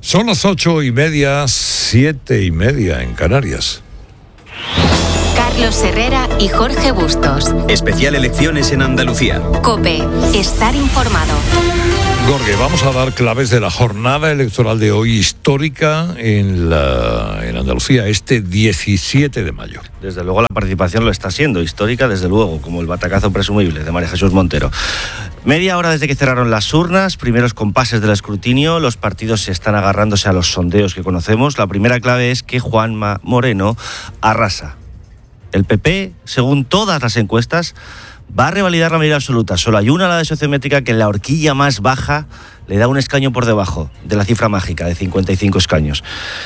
Son las 8:30, 7:30 en Canarias. Carlos Herrera y Jorge Bustos. Especial elecciones en Andalucía. COPE. Estar informado. Jorge, vamos a dar claves de la jornada electoral de hoy, histórica en Andalucía, este 17 de mayo. Desde luego la participación lo está siendo, histórica desde luego, como el batacazo presumible de María Jesús Montero. Media hora desde que cerraron las urnas, primeros compases del escrutinio, los partidos se están agarrándose a los sondeos que conocemos. La primera clave es que Juanma Moreno arrasa. El PP, según todas las encuestas, va a revalidar la mayoría absoluta. Solo hay una, la de Sociométrica, que en la horquilla más baja le da un escaño por debajo de la cifra mágica de 55 escaños.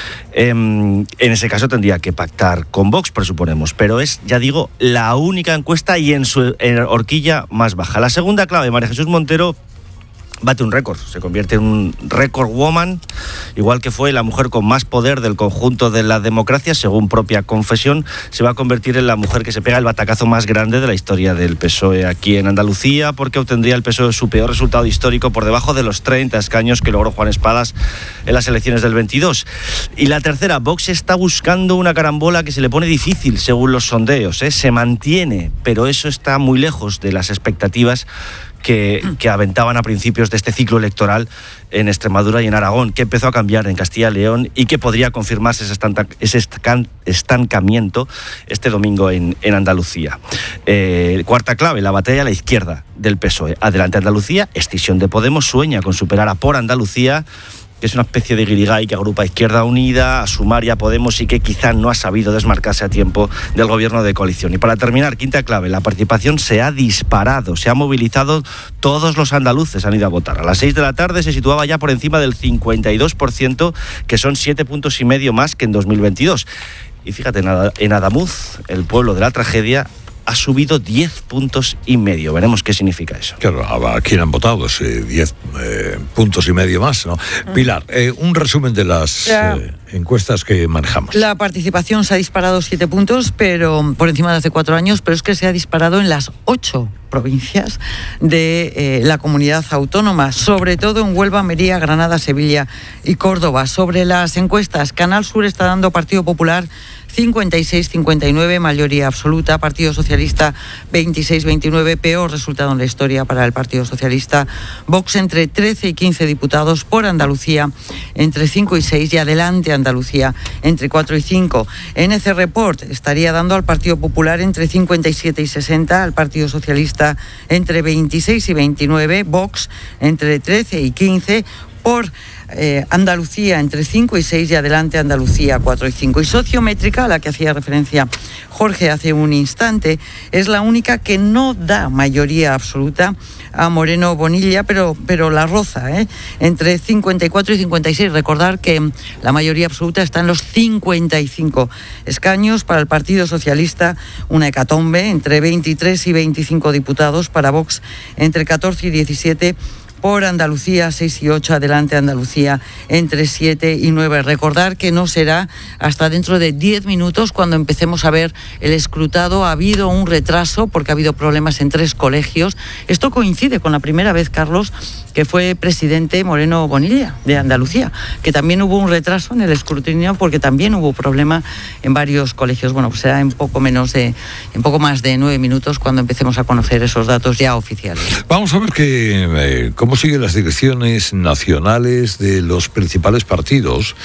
En ese caso tendría que pactar con Vox, presuponemos, pero es, ya digo, la única encuesta y en horquilla más baja. La segunda clave, María Jesús Montero bate un récord, se convierte en un record woman, igual que fue la mujer con más poder del conjunto de la democracia, según propia confesión, se va a convertir en la mujer que se pega el batacazo más grande de la historia del PSOE aquí en Andalucía, porque obtendría el PSOE su peor resultado histórico por debajo de los 30 escaños que logró Juan Espadas en las elecciones del 22. Y la tercera, Vox está buscando una carambola que se le pone difícil según los sondeos, se mantiene, pero eso está muy lejos de las expectativas que aventaban a principios de este ciclo electoral en Extremadura y en Aragón, que empezó a cambiar en Castilla y León y que podría confirmarse ese estancamiento este domingo en Andalucía. Cuarta clave, la batalla a la izquierda del PSOE. Adelante Andalucía, escisión de Podemos, sueña con superar a Por Andalucía, que es una especie de guirigay que agrupa a Izquierda Unida, a Sumar y a Podemos y que quizá no ha sabido desmarcarse a tiempo del gobierno de coalición. Y para terminar, quinta clave, la participación se ha disparado, se ha movilizado, todos los andaluces han ido a votar. A las 6 de la tarde se situaba ya por encima del 52%, que son 7,5 puntos más que en 2022. Y fíjate, en Adamuz, el pueblo de la tragedia, ha subido 10,5 puntos. Veremos qué significa eso. Claro, ¿a quién han votado? 10,5 puntos más, ¿no? Pilar, un resumen de las encuestas que manejamos. La participación se ha disparado 7 puntos, pero por encima de hace 4 años, pero es que se ha disparado en las 8 provincias de la comunidad autónoma, sobre todo en Huelva, Almería, Granada, Sevilla y Córdoba. Sobre las encuestas, Canal Sur está dando Partido Popular 56-59, mayoría absoluta. Partido Socialista 26-29, peor resultado en la historia para el Partido Socialista. Vox entre 13 y 15 diputados. Por Andalucía entre 5 y 6 y Adelante Andalucía entre 4 y 5. NC Report estaría dando al Partido Popular entre 57 y 60, al Partido Socialista entre 26 y 29, Vox entre 13 y 15, por Andalucía entre 5 y 6 y Adelante Andalucía 4 y 5. Y Sociométrica, a la que hacía referencia Jorge hace un instante, es la única que no da mayoría absoluta a Moreno Bonilla, pero la roza, entre 54 y 56. Recordar que la mayoría absoluta está en los 55 escaños. Para el Partido Socialista, una hecatombe, entre 23 y 25 diputados. Para Vox, entre 14 y 17. Por Andalucía 6 y 8, Adelante Andalucía entre 7 y 9. Recordar que no será hasta dentro de 10 minutos cuando empecemos a ver el escrutado. Ha habido un retraso porque ha habido problemas en 3 colegios. Esto coincide con la primera vez, Carlos, que fue presidente Moreno Bonilla de Andalucía, que también hubo un retraso en el escrutinio porque también hubo problema en varios colegios. Bueno, pues será en poco más de 9 minutos cuando empecemos a conocer esos datos ya oficiales. Vamos a ver cómo siguen las direcciones nacionales de los principales partidos.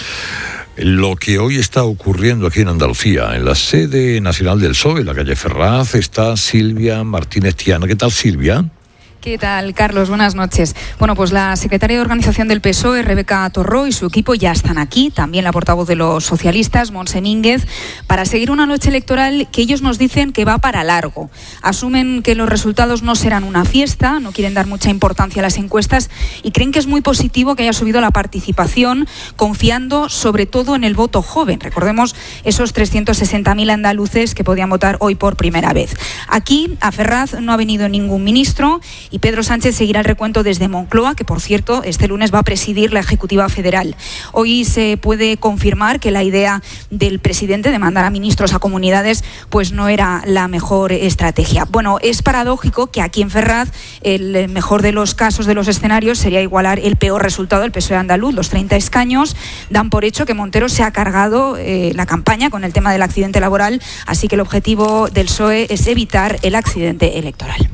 Lo que hoy está ocurriendo aquí en Andalucía, en la sede nacional del PSOE, en la calle Ferraz, está Silvia Martínez Tiana. ¿Qué tal, Silvia? ¿Qué tal, Carlos? Buenas noches. Bueno, pues la secretaria de Organización del PSOE, Rebeca Torró, y su equipo ya están aquí, también la portavoz de los socialistas, Montse Mínguez, para seguir una noche electoral que ellos nos dicen que va para largo. Asumen que los resultados no serán una fiesta, no quieren dar mucha importancia a las encuestas y creen que es muy positivo que haya subido la participación, confiando sobre todo en el voto joven. Recordemos esos 360.000 andaluces que podían votar hoy por primera vez. Aquí, a Ferraz, no ha venido ningún ministro y Pedro Sánchez seguirá el recuento desde Moncloa, que por cierto este lunes va a presidir la Ejecutiva Federal. Hoy se puede confirmar que la idea del presidente de mandar a ministros a comunidades pues no era la mejor estrategia. Bueno, es paradójico que aquí en Ferraz el mejor de los casos, de los escenarios, sería igualar el peor resultado del PSOE andaluz. Los 30 escaños dan por hecho que Montero se ha cargado la campaña con el tema del accidente laboral, así que el objetivo del PSOE es evitar el accidente electoral.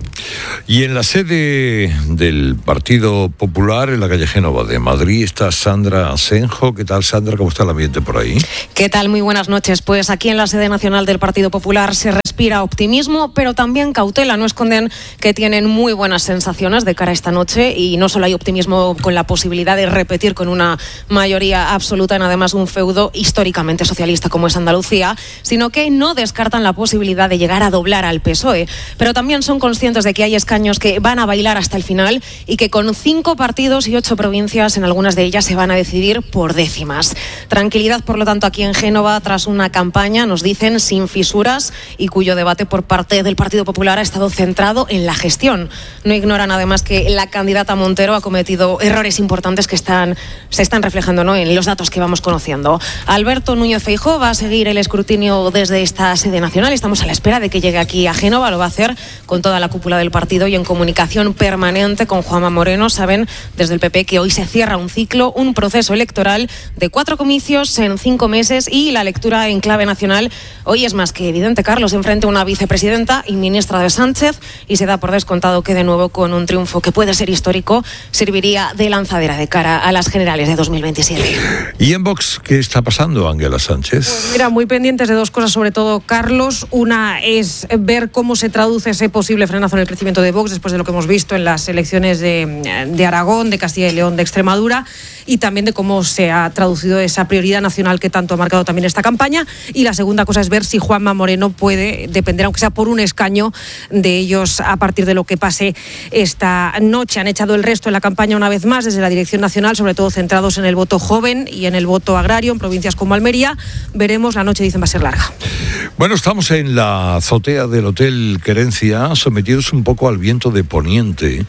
Y en la sede del Partido Popular, en la calle Génova de Madrid, está Sandra Asenjo. ¿Qué tal, Sandra? ¿Cómo está el ambiente por ahí? ¿Qué tal? Muy buenas noches. Pues aquí en la sede nacional del Partido Popular se respira optimismo, pero también cautela. No esconden que tienen muy buenas sensaciones de cara a esta noche, y no solo hay optimismo con la posibilidad de repetir con una mayoría absoluta en además un feudo históricamente socialista como es Andalucía, sino que no descartan la posibilidad de llegar a doblar al PSOE. Pero también son conscientes de que hay escaños que van a bailar hasta el final y que con 5 partidos y 8 provincias, en algunas de ellas se van a decidir por décimas. Tranquilidad, por lo tanto, aquí en Génova, tras una campaña, nos dicen, sin fisuras, y cuyo debate por parte del Partido Popular ha estado centrado en la gestión. No ignoran además que la candidata Montero ha cometido errores importantes que se están reflejando, ¿no?, en los datos que vamos conociendo. Alberto Núñez Feijóo va a seguir el escrutinio desde esta sede nacional. Estamos a la espera de que llegue aquí a Génova. Lo va a hacer con toda la cúpula del partido y en comunicación permanente con Juanma Moreno. Saben desde el PP que hoy se cierra un ciclo, un proceso electoral de 4 comicios en 5 meses, y la lectura en clave nacional hoy es más que evidente, Carlos. Enfrente una vicepresidenta y ministra de Sánchez, y se da por descontado que de nuevo, con un triunfo que puede ser histórico, serviría de lanzadera de cara a las generales de 2027. ¿Y en Vox qué está pasando, Ángela Sánchez? Pues mira, muy pendientes de 2 cosas, sobre todo, Carlos. Una es ver cómo se traduce ese posible frenazo en el crecimiento de Vox después de lo que hemos visto en las elecciones de Aragón, de Castilla y León, de Extremadura, y también de cómo se ha traducido esa prioridad nacional que tanto ha marcado también esta campaña. Y la segunda cosa es ver si Juanma Moreno puede depender, aunque sea por un escaño, de ellos a partir de lo que pase esta noche. Han echado el resto en la campaña una vez más desde la Dirección Nacional, sobre todo centrados en el voto joven y en el voto agrario en provincias como Almería. Veremos, la noche, dicen, va a ser larga. Bueno, estamos en la azotea del Hotel Querencia, sometidos un poco al viento de poniente.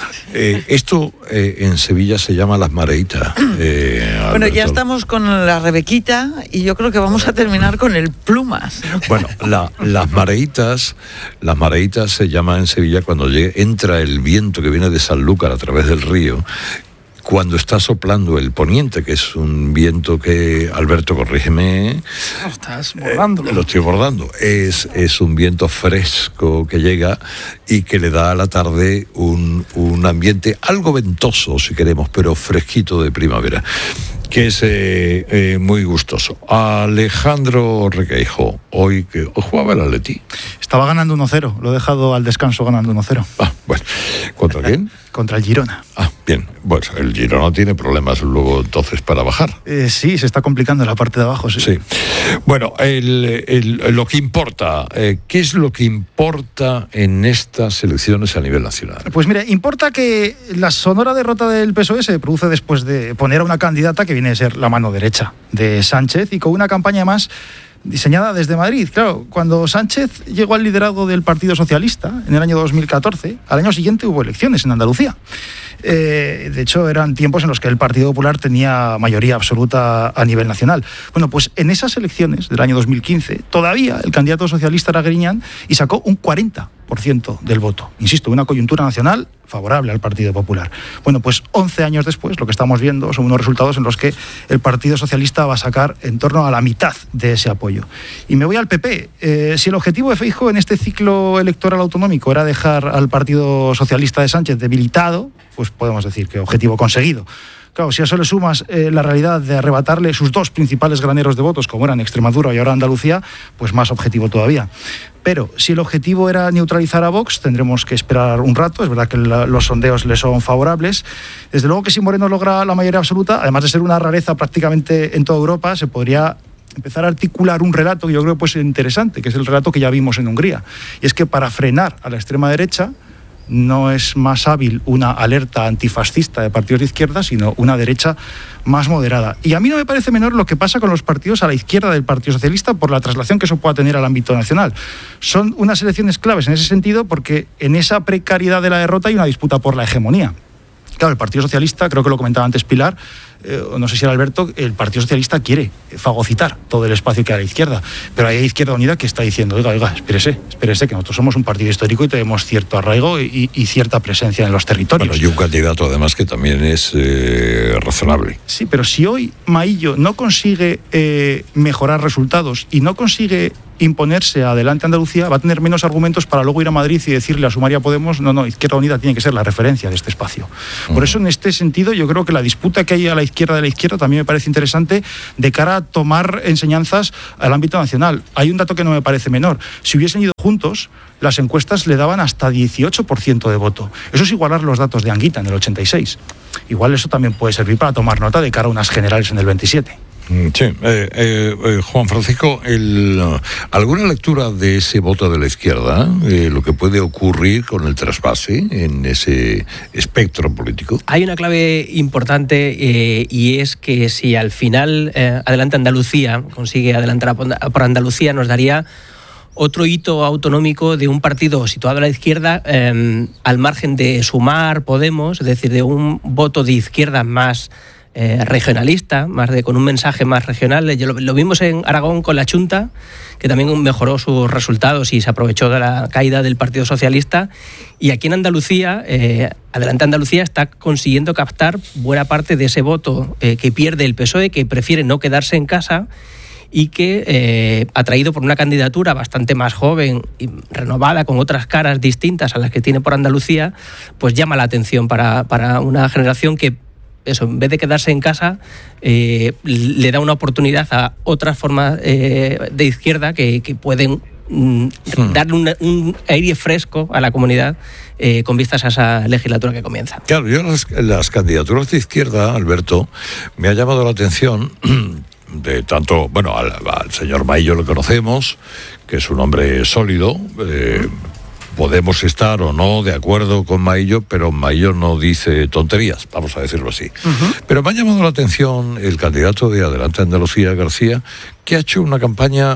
Esto en Sevilla se llama las mareitas. Bueno, ya estamos con la Rebequita y yo creo que vamos a terminar con el Plumas. Bueno, las mareitas se llaman en Sevilla cuando entra el viento que viene de Sanlúcar a través del río, cuando está soplando el poniente, que es un viento que, Alberto, corrígeme. No, estás bordándolo. Lo estoy bordando. Es un viento fresco que llega y que le da a la tarde un ambiente algo ventoso, si queremos, pero fresquito de primavera, que es muy gustoso. Alejandro Requeijo, hoy jugaba el Atleti. Estaba ganando 1-0, lo he dejado al descanso ganando 1-0. Bueno, ¿contra quién? Contra el Girona. Bien, bueno, el Girona tiene problemas luego entonces para bajar. Sí, se está complicando la parte de abajo, sí. Sí. Bueno, lo que importa, ¿qué es lo que importa en estas elecciones a nivel nacional? Pues mire, importa que la sonora derrota del PSOE se produce después de poner a una candidata que viene a ser la mano derecha de Sánchez, y con una campaña más diseñada desde Madrid. Claro, cuando Sánchez llegó al liderazgo del Partido Socialista en el año 2014, al año siguiente hubo elecciones en Andalucía. De hecho, eran tiempos en los que el Partido Popular tenía mayoría absoluta a nivel nacional. Bueno, pues en esas elecciones del año 2015, todavía el candidato socialista era Griñán y sacó un 40% del voto. Insisto, una coyuntura nacional favorable al Partido Popular. Bueno, pues 11 años después, lo que estamos viendo son unos resultados en los que el Partido Socialista va a sacar en torno a la mitad de ese apoyo. Y me voy al PP. Si el objetivo de Feijóo en este ciclo electoral autonómico era dejar al Partido Socialista de Sánchez debilitado, pues podemos decir que objetivo conseguido. Claro, si a eso le sumas la realidad de arrebatarle sus 2 principales graneros de votos, como eran Extremadura y ahora Andalucía, pues más objetivo todavía. Pero si el objetivo era neutralizar a Vox, tendremos que esperar un rato. Es verdad que los sondeos le son favorables. Desde luego que si Moreno logra la mayoría absoluta, además de ser una rareza prácticamente en toda Europa, se podría empezar a articular un relato que yo creo pues interesante, que es el relato que ya vimos en Hungría. Y es que para frenar a la extrema derecha, no es más hábil una alerta antifascista de partidos de izquierda, sino una derecha más moderada. Y a mí no me parece menor lo que pasa con los partidos a la izquierda del Partido Socialista por la traslación que eso pueda tener al ámbito nacional. Son unas elecciones claves en ese sentido porque en esa precariedad de la derrota hay una disputa por la hegemonía. Claro, el Partido Socialista, creo que lo comentaba antes Pilar, no sé si era Alberto, el Partido Socialista quiere fagocitar todo el espacio que hay a la izquierda, pero hay Izquierda Unida que está diciendo, oiga, espérese, que nosotros somos un partido histórico y tenemos cierto arraigo y cierta presencia en los territorios. Bueno, y un candidato además que también es razonable. Sí, pero si hoy Maillo no consigue mejorar resultados y no consigue imponerse Adelante Andalucía, va a tener menos argumentos para luego ir a Madrid y decirle a Sumar y a Podemos, no, Izquierda Unida tiene que ser la referencia de este espacio. Por eso, en este sentido, yo creo que la disputa que hay a la izquierda de la izquierda también me parece interesante de cara a tomar enseñanzas al ámbito nacional. Hay un dato que no me parece menor. Si hubiesen ido juntos, las encuestas le daban hasta 18% de voto. Eso es igualar los datos de Anguita en el 86. Igual eso también puede servir para tomar nota de cara a unas generales en el 27. Sí, Juan Francisco, ¿alguna lectura de ese voto de la izquierda, lo que puede ocurrir con el trasvase en ese espectro político? Hay una clave importante y es que si al final Adelante Andalucía consigue adelantar por Andalucía, nos daría otro hito autonómico de un partido situado a la izquierda al margen de Sumar, Podemos, es decir, de un voto de izquierda más regionalista, con un mensaje más regional. Lo vimos en Aragón con la Chunta, que también mejoró sus resultados y se aprovechó de la caída del Partido Socialista. Y aquí en Andalucía, Adelante Andalucía está consiguiendo captar buena parte de ese voto que pierde el PSOE, que prefiere no quedarse en casa y que, atraído por una candidatura bastante más joven y renovada, con otras caras distintas a las que tiene por Andalucía, pues llama la atención para una generación que, eso, en vez de quedarse en casa, le da una oportunidad a otras formas de izquierda que pueden darle un aire fresco a la comunidad con vistas a esa legislatura que comienza. Claro, yo las candidaturas de izquierda, Alberto, me ha llamado la atención de tanto, bueno, al señor Maillo lo conocemos, que es un hombre sólido. Podemos estar o no de acuerdo con Maillo, pero Maillo no dice tonterías, vamos a decirlo así. Pero me ha llamado la atención el candidato de Adelante Andalucía, García, que ha hecho una campaña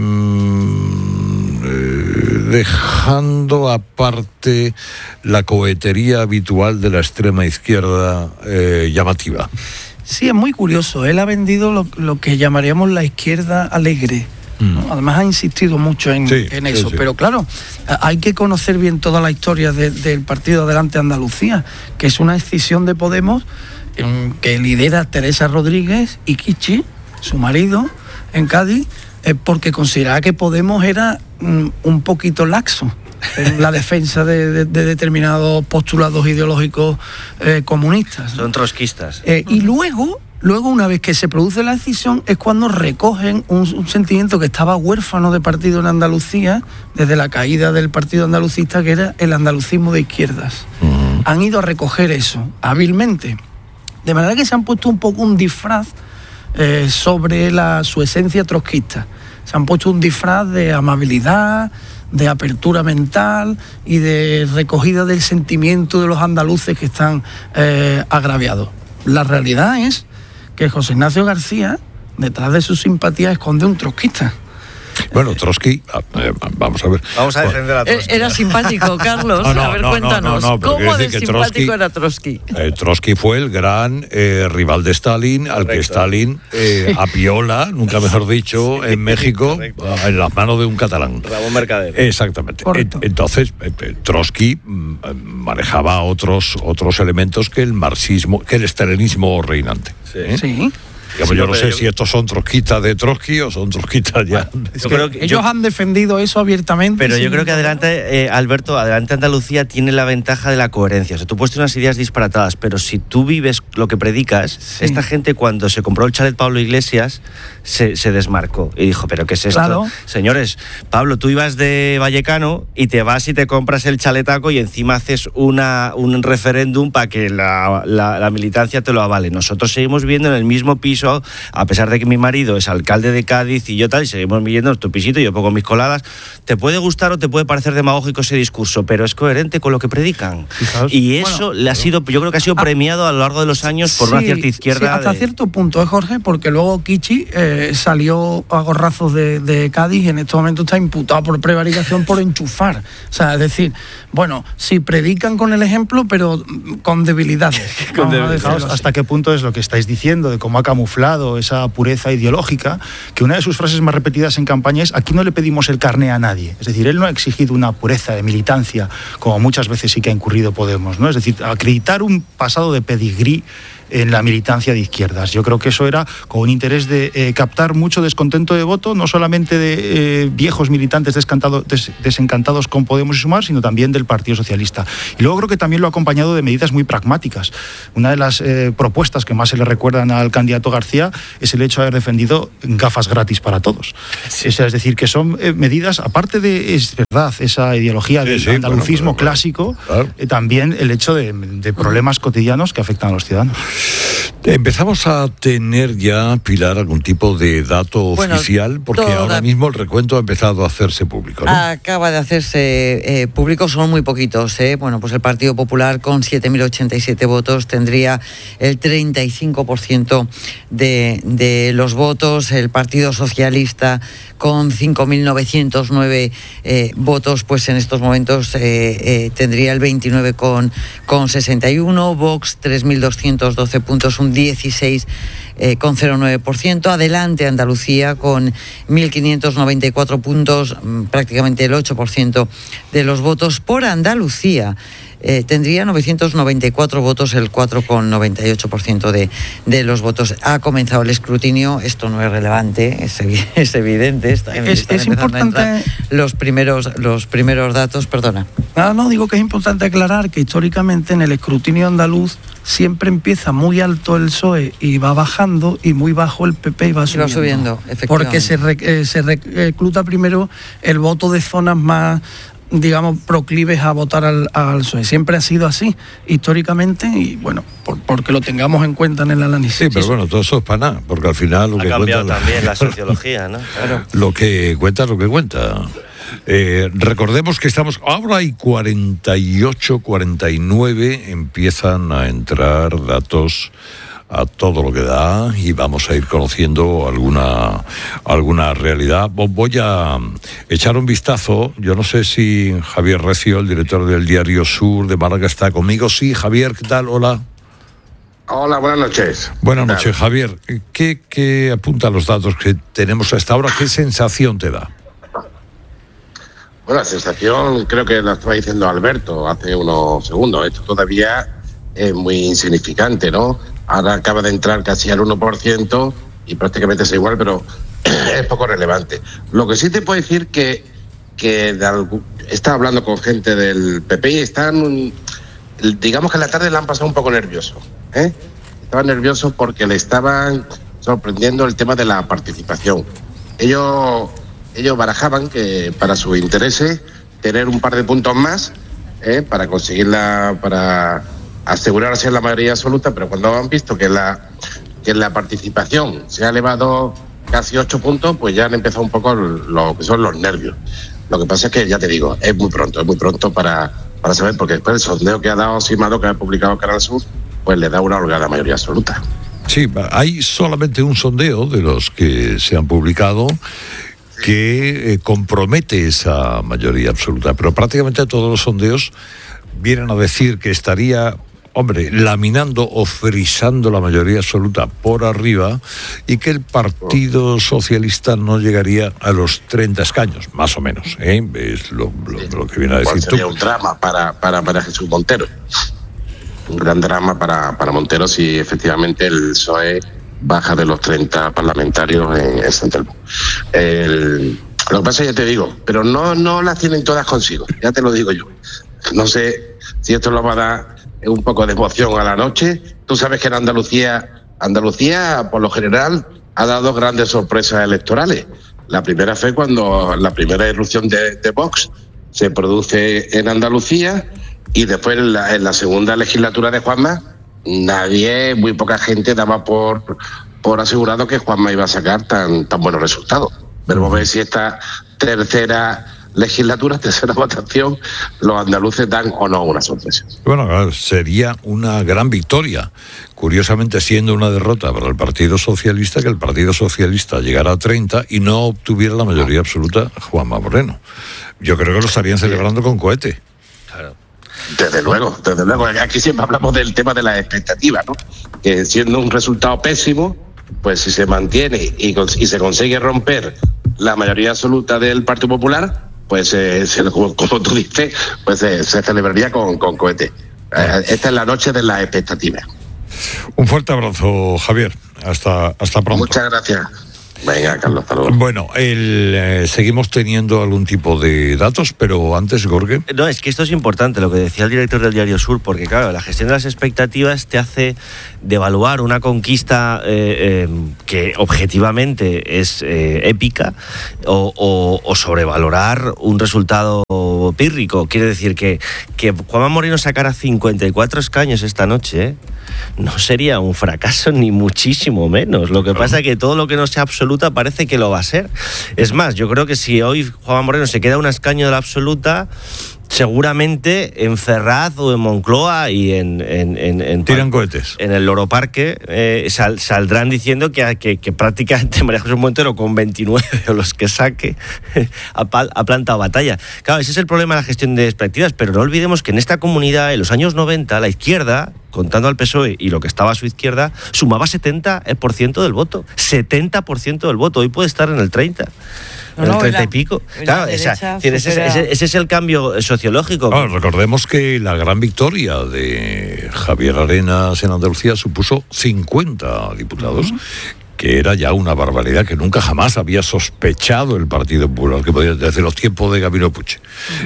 dejando aparte la cohetería habitual de la extrema izquierda llamativa. Sí, es muy curioso. Él ha vendido lo que llamaríamos la izquierda alegre. ¿no? Además ha insistido mucho en eso, pero claro, hay que conocer bien toda la historia del partido Adelante Andalucía, que es una escisión de Podemos que lidera Teresa Rodríguez y Kichi, su marido, en Cádiz, porque consideraba que Podemos era un poquito laxo en la defensa de determinados postulados ideológicos comunistas. Son trotskistas. Y luego, una vez que se produce la decisión, es cuando recogen un sentimiento que estaba huérfano de partido en Andalucía, desde la caída del partido andalucista, que era el andalucismo de izquierdas. Han ido a recoger eso, hábilmente. De manera que se han puesto un poco un disfraz sobre su esencia trotskista. Se han puesto un disfraz de amabilidad, de apertura mental y de recogida del sentimiento de los andaluces que están agraviados. La realidad es que José Ignacio García, detrás de su simpatía, esconde un trotskista. Bueno, Trotsky, vamos a ver. Vamos a defender a Trotsky. Era simpático, Carlos. A ver, cuéntanos. ¿Cómo de simpático era Trotsky? Trotsky fue el gran rival de Stalin, al que Stalin apiola, nunca mejor dicho, en México, en las manos de un catalán. Ramón Mercader. Exactamente. Entonces, Trotsky manejaba otros elementos que el marxismo, que el estalinismo reinante. Sí. Digamos, yo no sé si estos son trotskistas de Trotsky o son trotskistas ya. Yo creo que ellos han defendido eso abiertamente. Pero yo creo que Adelante Andalucía tiene la ventaja de la coherencia. O sea, tú puedes tener unas ideas disparatadas, pero si tú vives lo que predicas, esta gente, cuando se compró el chalet Pablo Iglesias, se desmarcó y dijo, ¿pero qué es esto? Claro. Señores, Pablo, tú ibas de Vallecano y te vas y te compras el chaletaco y encima haces un referéndum para que la militancia te lo avale. Nosotros seguimos viviendo en el mismo piso piso, a pesar de que mi marido es alcalde de Cádiz y yo tal, y seguimos viviendo en nuestro pisito y yo pongo mis coladas. Te puede gustar o te puede parecer demagógico ese discurso, pero es coherente con lo que predican. Fijaos, y eso le ha sido, yo creo que ha sido premiado a lo largo de los años por una cierta izquierda. Sí, hasta cierto punto, Jorge, porque luego Kichi salió a gorrazos de Cádiz y en este momento está imputado por prevaricación por enchufar. O sea, es decir, bueno, sí predican con el ejemplo, pero con debilidades. Fijaos hasta qué punto es lo que estáis diciendo, de cómo ha camuflado esa pureza ideológica, que una de sus frases más repetidas en campaña es: aquí no le pedimos el carné a nadie. Es decir, él no ha exigido una pureza de militancia, como muchas veces sí que ha incurrido Podemos, ¿no? Es decir, acreditar un pasado de pedigrí en la militancia de izquierdas. Yo creo que eso era con un interés de captar mucho descontento de voto, no solamente de viejos militantes desencantados con Podemos y Sumar, sino también del Partido Socialista. Y luego creo que también lo ha acompañado de medidas muy pragmáticas. Una de las propuestas que más se le recuerdan al candidato García es el hecho de haber defendido gafas gratis para todos. Sí. Es decir, que son medidas, aparte de, es verdad, esa ideología del andalucismo clásico, claro. También el hecho de problemas cotidianos que afectan a los ciudadanos. Empezamos a tener ya, Pilar, algún tipo de dato oficial, porque ahora mismo el recuento ha empezado a hacerse público, ¿no? Acaba de hacerse público, son muy poquitos, ¿eh? Bueno, pues el Partido Popular con 7.087 votos tendría el 35% de los votos, el Partido Socialista con 5.909 votos, pues en estos momentos tendría el 29,61, Vox 3.212 puntos, un 16,09%. Adelante Andalucía con 1.594 puntos, prácticamente el 8% de los votos. Por Andalucía tendría 994 votos, el 4,98% de los votos. Ha comenzado el escrutinio, esto no es relevante, es evidente. Es importante los primeros datos, perdona. No, digo que es importante aclarar que históricamente en el escrutinio andaluz siempre empieza muy alto el PSOE y va bajando, y muy bajo el PP y va subiendo. Porque se recluta primero el voto de zonas más, digamos, proclives a votar al PSOE. Siempre ha sido así, históricamente, y bueno, porque lo tengamos en cuenta en el análisis. Sí, pero bueno, todo eso es para nada, porque al final lo que cambiado cuenta también la sociología, ¿no? Claro. Lo que cuenta es lo que cuenta. Recordemos que estamos ahora, hay 48, 49, empiezan a entrar datos a todo lo que da y vamos a ir conociendo alguna realidad. Voy a echar un vistazo. Yo no sé si Javier Recio, el director del Diario Sur de Málaga, está conmigo. Sí, Javier, ¿qué tal? Hola. Hola, buenas noches. Buenas noches, Javier. ¿Qué apuntan los datos que tenemos hasta ahora? ¿Qué sensación te da? Bueno, la sensación creo que la estaba diciendo Alberto hace unos segundos. Esto todavía es muy insignificante, ¿no? Ahora acaba de entrar casi al 1% y prácticamente es igual, pero es poco relevante. Lo que sí te puedo decir que estaba hablando con gente del PP y están, digamos que en la tarde le han pasado un poco nervioso, ¿eh? Estaban nerviosos porque le estaban sorprendiendo el tema de la participación. Ellos barajaban que para sus intereses tener un par de puntos más, para conseguirla, para asegurarse la mayoría absoluta, pero cuando han visto que la participación se ha elevado casi 8 puntos, pues ya han empezado un poco lo que son los nervios. Lo que pasa es que, ya te digo, es muy pronto para saber, porque después el sondeo que ha dado Simado, que ha publicado Canal Sur, pues le da una holgada mayoría absoluta. Sí, hay solamente un sondeo de los que se han publicado que compromete esa mayoría absoluta, pero prácticamente todos los sondeos vienen a decir que estaría, laminando o frisando la mayoría absoluta por arriba, y que el Partido Socialista no llegaría a los 30 escaños, más o menos, es lo que viene a decir tú. Sería un drama para Jesús Montero, un gran drama para Montero si efectivamente el PSOE baja de los 30 parlamentarios en San Telmo. Lo que pasa, ya te digo, pero no las tienen todas consigo, ya te lo digo yo. No sé si esto lo va a dar un poco de emoción a la noche. Tú sabes que en Andalucía, por lo general, ha dado grandes sorpresas electorales. La primera fue cuando la primera irrupción de Vox se produce en Andalucía, y después en la segunda legislatura de Juanma, muy poca gente daba por por asegurado que Juanma iba a sacar tan buenos resultados. Veremos ver si esta tercera votación, los andaluces dan o no una sorpresa. Bueno, sería una gran victoria, curiosamente siendo una derrota para el Partido Socialista, que el Partido Socialista llegara a 30 y no obtuviera la mayoría absoluta Juanma Moreno. Yo creo que lo estarían celebrando con cohete. Claro. Desde luego. Aquí siempre hablamos del tema de las expectativas, ¿no? Que siendo un resultado pésimo, pues si se mantiene y se consigue romper la mayoría absoluta del Partido Popular, pues como tú dices, pues se celebraría con cohete. Esta es la noche de las expectativas. Un fuerte abrazo, Javier. Hasta pronto. Muchas gracias. Venga, Carlos, hasta luego. Bueno, seguimos teniendo algún tipo de datos, pero antes, Jorge. No, es que esto es importante, lo que decía el director del Diario Sur, porque claro, la gestión de las expectativas te hace devaluar una conquista que objetivamente es épica o sobrevalorar un resultado pírrico. Quiere decir que Juanma Moreno sacara 54 escaños esta noche, no sería un fracaso ni muchísimo menos. Lo que pasa es que todo lo que no sea absoluta parece que lo va a ser. Es más, yo creo que si hoy Juanma Moreno se queda un escaño de la absoluta, seguramente en Ferraz o en Moncloa y en tiran cohetes. En el Loro Parque saldrán diciendo que prácticamente María Jesús Montero con 29 o los que saque ha plantado batalla. Claro, ese es el problema de la gestión de expectativas, pero no olvidemos que en esta comunidad, en los años 90, la izquierda, contando al PSOE y lo que estaba a su izquierda, sumaba 70% del voto. 70% del voto. Hoy puede estar en el 30%. En el 30 y pico. Claro, ese es el cambio sociológico. Claro, recordemos que la gran victoria de Javier Arenas en Andalucía supuso 50 diputados. Que era ya una barbaridad que nunca jamás había sospechado el Partido Popular, que podía desde los tiempos de Gabino Puig.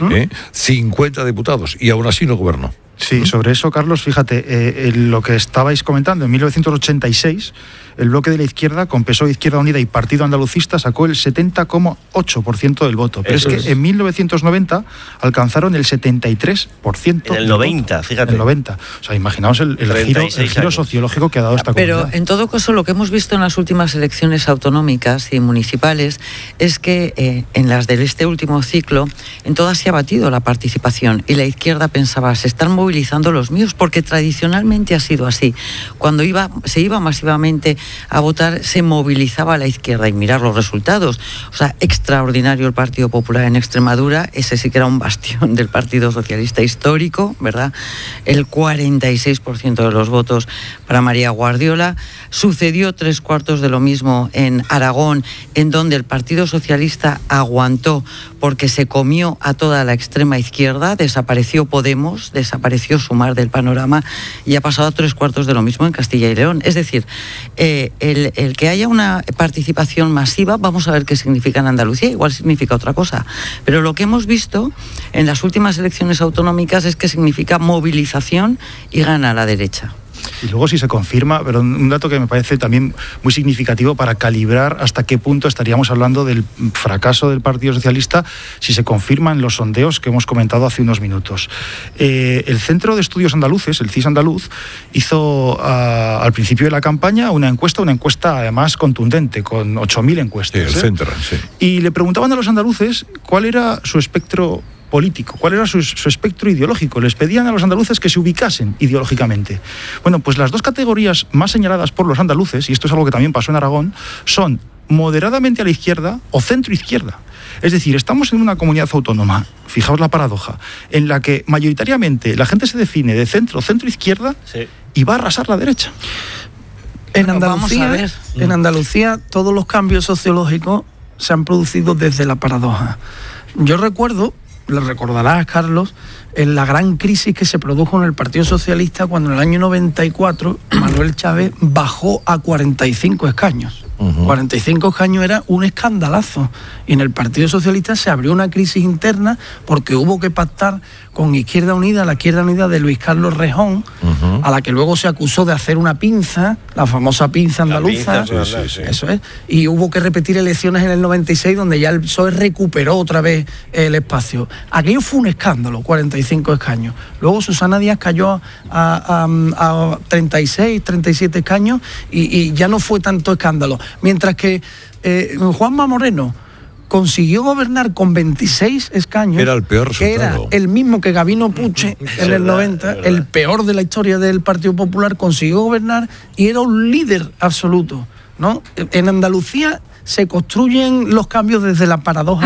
50 diputados, y aún así no gobernó. Sí, sobre eso, Carlos, fíjate, lo que estabais comentando, en 1986, el bloque de la izquierda, con PSOE, Izquierda Unida y Partido Andalucista, sacó el 70,8% del voto. Pero es que en 1990 alcanzaron el 73%. En el 90, fíjate. En el 90. O sea, imaginaos el giro sociológico que ha dado esta comunidad. Pero en todo caso, lo que hemos visto en las últimas elecciones autonómicas y municipales es que en las de este último ciclo, en todas se ha batido la participación y la izquierda pensaba, se están movilizando los míos, porque tradicionalmente ha sido así. Cuando se iba masivamente a votar, se movilizaba a la izquierda, y mirar los resultados. O sea, extraordinario el Partido Popular en Extremadura, ese sí que era un bastión del Partido Socialista histórico, ¿verdad? El 46% de los votos para María Guardiola. Sucedió 3/4 de lo mismo en Aragón, en donde el Partido Socialista aguantó porque se comió a toda la extrema izquierda, desapareció Podemos, desapareció Sumar del panorama, y ha pasado a 3/4 de lo mismo en Castilla y León. Es decir, el que haya una participación masiva, vamos a ver qué significa en Andalucía, igual significa otra cosa, pero lo que hemos visto en las últimas elecciones autonómicas es que significa movilización y gana la derecha. Y luego si se confirma, pero un dato que me parece también muy significativo para calibrar hasta qué punto estaríamos hablando del fracaso del Partido Socialista, si se confirman los sondeos que hemos comentado hace unos minutos. El Centro de Estudios Andaluces, el CIS andaluz, hizo al principio de la campaña una encuesta además contundente, con 8.000 encuestas. Sí, el centro, sí. Y le preguntaban a los andaluces cuál era su espectro político, cuál era su espectro ideológico. Les pedían a los andaluces que se ubicasen ideológicamente. Bueno, pues las dos categorías más señaladas por los andaluces, y esto es algo que también pasó en Aragón, son moderadamente a la izquierda o centro-izquierda. Es decir, estamos en una comunidad autónoma, fijaos la paradoja, en la que mayoritariamente la gente se define de centro-izquierda, sí, y va a arrasar la derecha. En Andalucía todos los cambios sociológicos se han producido desde la paradoja. Yo recuerdo, le recordarás, Carlos, en la gran crisis que se produjo en el Partido Socialista cuando en el año 94 Manuel Chávez bajó a 45 escaños. 45 escaños era un escandalazo. Y en el Partido Socialista se abrió una crisis interna porque hubo que pactar con Izquierda Unida, la Izquierda Unida de Luis Carlos Rejón, a la que luego se acusó de hacer una pinza, la famosa pinza andaluza. Eso es. Y hubo que repetir elecciones en el 96, donde ya el PSOE recuperó otra vez el espacio. Aquello fue un escándalo, 45 escaños. Luego Susana Díaz cayó a 36, 37 escaños y ya no fue tanto escándalo. Mientras que Juanma Moreno consiguió gobernar con 26 escaños. Era el peor resultado. Que era el mismo que Gabino Puche en el 90, el peor de la historia del Partido Popular, consiguió gobernar y era un líder absoluto, ¿no? En Andalucía se construyen los cambios desde la paradoja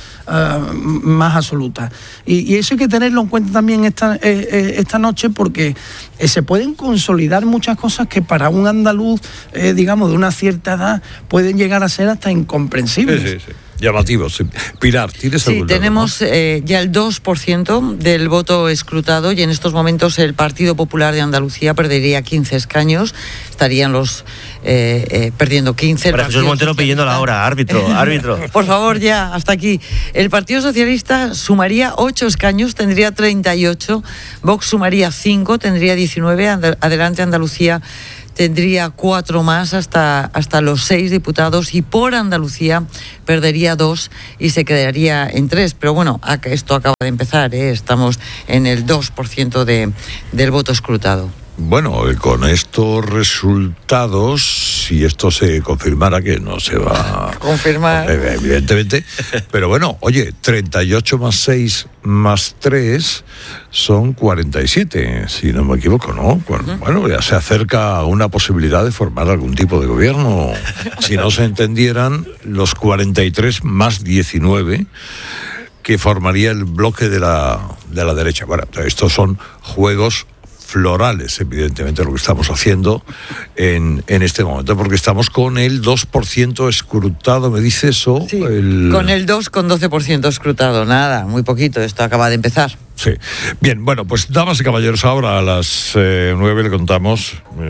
más absoluta. Y eso hay que tenerlo en cuenta también esta noche, porque se pueden consolidar muchas cosas que para un andaluz, digamos, de una cierta edad, pueden llegar a ser hasta incomprensibles. Sí. Llamativos. Pilar, ¿tienes algún dato? Tenemos ya el 2% del voto escrutado y en estos momentos el Partido Popular de Andalucía perdería 15 escaños. Estarían los perdiendo 15. María Jesús Montero pidiendo la hora, árbitro. Por favor, ya, hasta aquí. El Partido Socialista sumaría 8 escaños, tendría 38. Vox sumaría 5, tendría 19. Adelante Andalucía tendría 4 más hasta los 6 diputados y por Andalucía perdería 2 y se quedaría en 3. Pero bueno, esto acaba de empezar, estamos en el 2% del voto escrutado. Bueno, con estos resultados, si esto se confirmara, que no se va a confirmar, evidentemente, pero bueno, oye, 38 más 6 más 3 son 47, si no me equivoco, ¿no? Bueno, ya se acerca a una posibilidad de formar algún tipo de gobierno. Si no se entendieran los 43 más 19 que formaría el bloque de la derecha. Bueno, estos son juegos florales, evidentemente, lo que estamos haciendo en este momento, porque estamos con el 2% escrutado, ¿me dice eso? Sí, con el 12% escrutado, nada, muy poquito, esto acaba de empezar. Sí. Bien, bueno, pues damas y caballeros, ahora a las 9 le contamos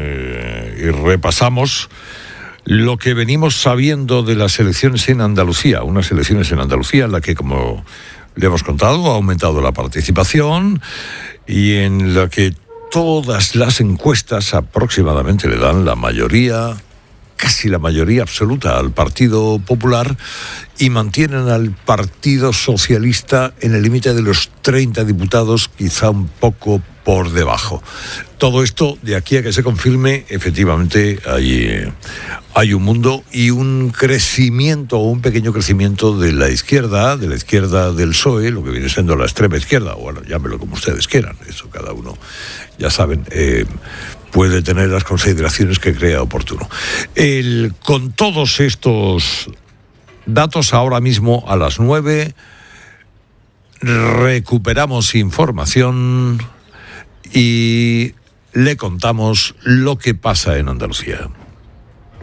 y repasamos lo que venimos sabiendo de las elecciones en Andalucía, unas elecciones en Andalucía en la que, como le hemos contado, ha aumentado la participación y en la que todas las encuestas aproximadamente le dan la mayoría, casi la mayoría absoluta al Partido Popular y mantienen al Partido Socialista en el límite de los 30 diputados, quizá un poco por debajo. Todo esto, de aquí a que se confirme, efectivamente hay un mundo y un crecimiento, o un pequeño crecimiento de la izquierda del PSOE, lo que viene siendo la extrema izquierda, bueno, llámelo como ustedes quieran, eso cada uno, ya saben, puede tener las consideraciones que crea oportuno. Con todos estos datos, ahora mismo a las 9 recuperamos información y le contamos lo que pasa en Andalucía.